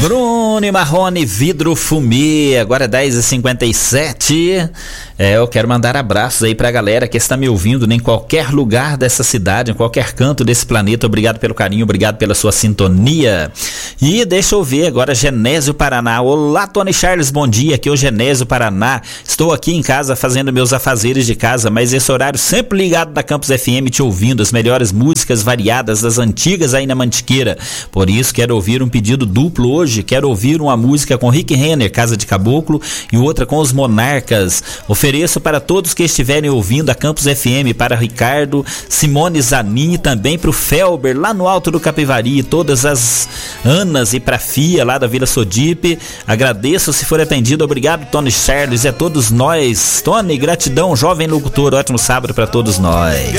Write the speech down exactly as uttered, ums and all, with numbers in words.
Bruno e Marrone, Vidro Fumê, agora dez e cinquenta e sete. É, eu quero mandar abraços aí pra galera que está me ouvindo em qualquer lugar dessa cidade, em qualquer canto desse planeta. Obrigado pelo carinho, obrigado pela sua sintonia. E deixa eu ver agora, Genésio, Paraná. Olá, Tony Charles, bom dia, aqui é o Genésio, Paraná. Estou aqui em casa fazendo meus afazeres de casa, mas esse horário sempre ligado da Campus F M, te ouvindo as melhores músicas variadas das antigas aí na Mantiqueira. Por isso quero ouvir um pedido duplo hoje, quero ouvir uma música com Rick Renner, Casa de Caboclo, e outra com os Monarcas. Ofereço para todos que estiverem ouvindo a Campus F M, para Ricardo, Simone Zanin, também para o Felber, lá no Alto do Capivari, todas as Anas, e para a Fia, lá da Vila Sodipe. Agradeço se for atendido, obrigado, Tony Charles, e a todos nós. Tony, gratidão, jovem locutor, ótimo sábado para todos nós.